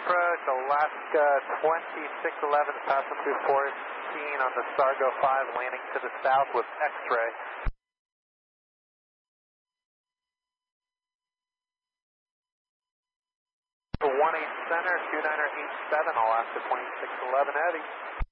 approach, Alaska 2611, passing through 14 on the Sargo 5, landing to the south with X-ray. 18 center, 2987, Alaska 2611 Heavy.